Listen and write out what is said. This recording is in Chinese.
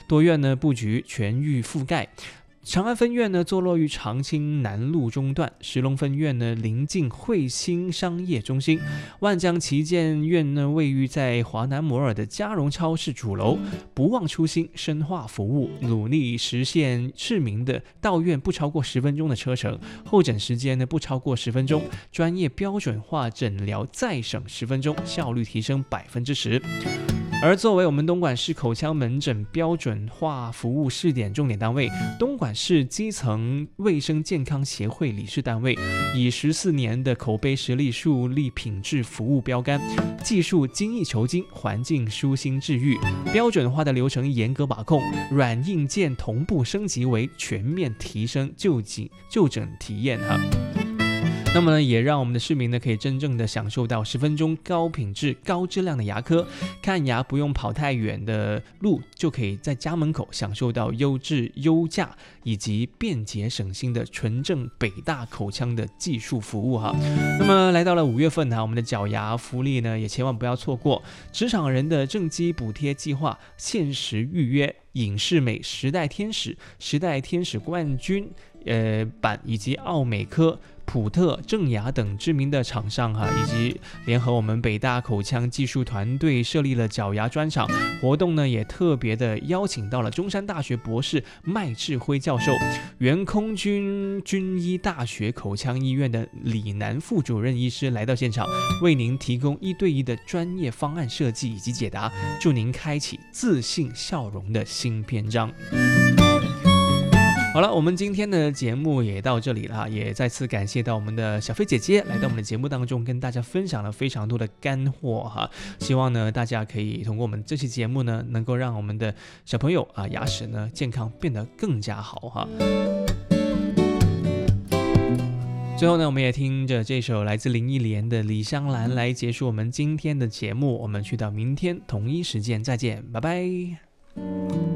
多院呢布局全域覆盖。长安分院呢，坐落于长青南路中段；石龙分院呢，临近汇兴商业中心；万江旗舰院呢，位于在华南摩尔的嘉荣超市主楼。不忘初心，深化服务，努力实现市民的到院不超过10分钟的车程，候诊时间呢不超过10分钟，专业标准化诊疗再省10分钟，效率提升10%。而作为我们东莞市口腔门诊标准化服务试点重点单位，东莞市基层卫生健康协会理事单位，以14年的口碑实力树立品质服务标杆，技术精益求精，环境舒心治愈，标准化的流程严格把控，软硬件同步升级为全面提升就诊体验哈。那么呢，也让我们的市民呢可以真正的享受到10分钟高品质、高质量的牙科看牙，不用跑太远的路，就可以在家门口享受到优质、优价以及便捷省心的纯正北大口腔的技术服务哈。那么来到了5月份呢，我们的脚牙福利呢也千万不要错过，职场人的正畸补贴计划限时预约。影视美、时代天使冠军版以及奥美科、普特、正牙等知名的厂商哈，以及联合我们北大口腔技术团队设立了脚牙专场活动呢，也特别的邀请到了中山大学博士麦志辉教授、原空军军医大学口腔医院的李南副主任医师来到现场，为您提供1对1的专业方案设计以及解答，祝您开启自信笑容的新篇章。好了，我们今天的节目也到这里了，也再次感谢到我们的小飞姐姐来到我们的节目当中，跟大家分享了非常多的干货哈。希望呢大家可以通过我们这期节目呢，能够让我们的小朋友牙齿呢健康变得更加好哈。最后呢，我们也听着这首来自林忆莲的《李香兰》来结束我们今天的节目。我们去到明天同一时间再见，拜拜。